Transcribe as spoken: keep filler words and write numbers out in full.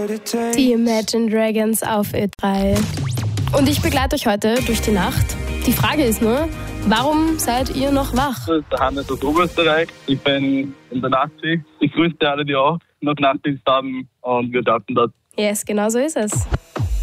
Die Imagine Dragons auf Ö drei. Und ich begleite euch heute durch die Nacht. Die Frage ist nur, warum seid ihr noch wach? Das ist der Hannes aus Oberösterreich. Ich bin in der Nachtschicht. Ich grüße alle, die auch noch Nachtdienst haben und wir starten dort. Yes, genau so ist es.